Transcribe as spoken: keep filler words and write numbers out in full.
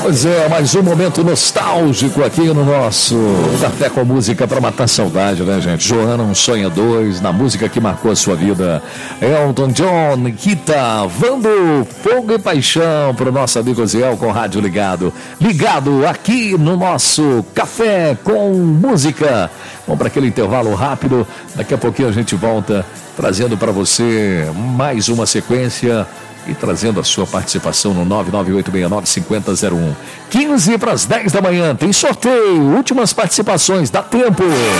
Pois é, mais um momento nostálgico aqui no nosso Café com Música para matar saudade, né, gente? Joana, um sonho dois, na música que marcou a sua vida. Elton John, Rita, Vando, Fogo e Paixão para o nosso amigo Ziel com rádio ligado. Ligado aqui no nosso Café com Música. Vamos para aquele intervalo rápido. Daqui a pouquinho a gente volta trazendo para você mais uma sequência e trazendo a sua participação no nove nove oito seis nove cinco zero zero um. quinze para as dez da manhã, tem sorteio, últimas participações, dá tempo.